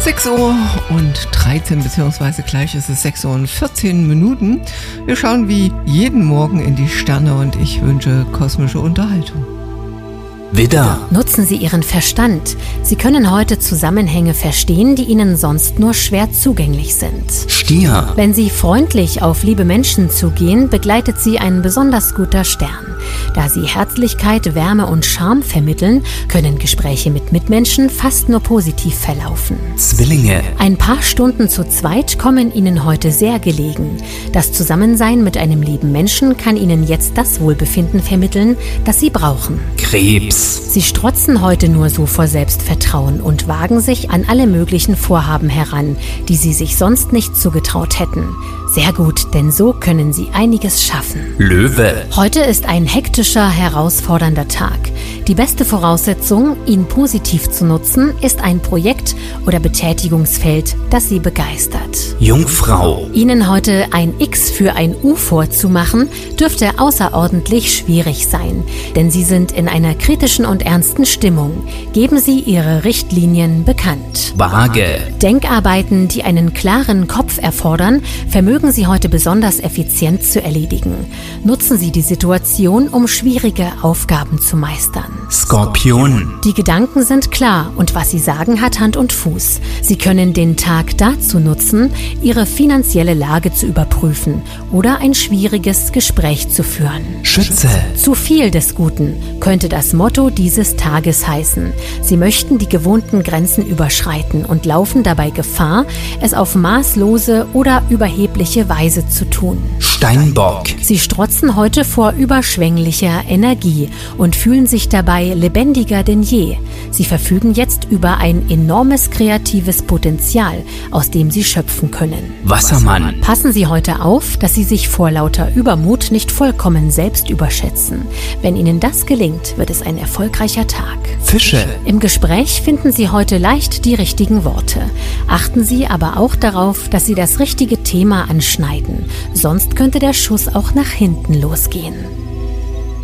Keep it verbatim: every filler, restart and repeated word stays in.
sechs Uhr und dreizehn, beziehungsweise gleich ist es sechs Uhr und vierzehn Minuten. Wir schauen wie jeden Morgen in die Sterne und ich wünsche kosmische Unterhaltung. Widder. Nutzen Sie Ihren Verstand. Sie können heute Zusammenhänge verstehen, die Ihnen sonst nur schwer zugänglich sind. Stier. Wenn Sie freundlich auf liebe Menschen zugehen, begleitet Sie ein besonders guter Stern. Da Sie Herzlichkeit, Wärme und Charme vermitteln, können Gespräche mit Mitmenschen fast nur positiv verlaufen. Zwillinge. Ein paar Stunden zu zweit kommen Ihnen heute sehr gelegen. Das Zusammensein mit einem lieben Menschen kann Ihnen jetzt das Wohlbefinden vermitteln, das Sie brauchen. Krebs. Sie strotzen heute nur so vor Selbstvertrauen und wagen sich an alle möglichen Vorhaben heran, die Sie sich sonst nicht zugetraut hätten. Sehr gut, denn so können Sie einiges schaffen. Löwe. Heute ist ein hektischer, herausfordernder Tag. Die beste Voraussetzung, ihn positiv zu nutzen, ist ein Projekt oder Betätigungsfeld, das Sie begeistert. Jungfrau. Ihnen heute ein X für ein U vorzumachen, dürfte außerordentlich schwierig sein, denn Sie sind in einer kritischen und ernsten Stimmung. Geben Sie Ihre Richtlinien bekannt. Waage. Denkarbeiten, die einen klaren Kopf erfordern, vermögen Sie heute besonders effizient zu erledigen. Nutzen Sie die Situation, um schwierige Aufgaben zu meistern. Skorpion. Die Gedanken sind klar und was Sie sagen, hat Hand und Fuß. Sie können den Tag dazu nutzen, Ihre finanzielle Lage zu überprüfen oder ein schwieriges Gespräch zu führen. Schütze. Zu viel des Guten könnte das Motto dieses Tages heißen. Sie möchten die gewohnten Grenzen überschreiten und laufen dabei Gefahr, es auf maßlose oder überhebliche Weise zu tun. Steinbock. Sie strotzen heute vor überschwänglicher Energie und fühlen sich dabei lebendiger denn je. Sie verfügen jetzt über ein enormes kreatives Potenzial, aus dem Sie schöpfen können. Wassermann. Passen Sie heute auf, dass Sie sich vor lauter Übermut nicht vollkommen selbst überschätzen. Wenn Ihnen das gelingt, wird es ein erfolgreicher Tag. Fische. Im Gespräch finden Sie heute leicht die richtigen Worte. Achten Sie aber auch darauf, dass Sie das richtige Thema anschneiden. Sonst könnte der Schuss auch nach hinten losgehen.